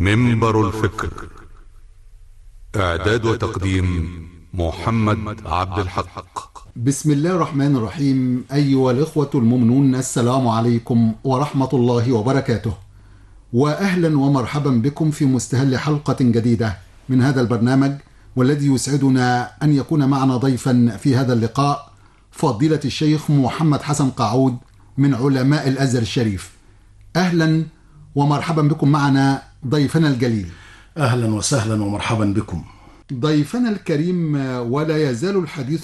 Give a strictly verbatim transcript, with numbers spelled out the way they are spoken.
منبر الفكر. إعداد وتقديم محمد عبد الحق. بسم الله الرحمن الرحيم. أيها الإخوة المؤمنون، السلام عليكم ورحمة الله وبركاته، وأهلا ومرحبا بكم في مستهل حلقة جديدة من هذا البرنامج، والذي يسعدنا أن يكون معنا ضيفا في هذا اللقاء فضيلة الشيخ محمد حسن قاعود من علماء الأزهر الشريف. أهلا ومرحبا بكم معنا ضيفنا الجليل. أهلا وسهلا ومرحبا بكم ضيفنا الكريم، ولا يزال الحديث